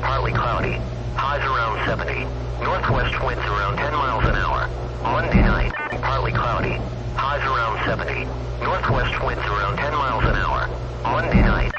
partly cloudy. Highs around 70. Northwest winds around 10 miles an hour. Monday night, partly cloudy. Highs around 70. Northwest winds around 10 miles an hour. Monday night.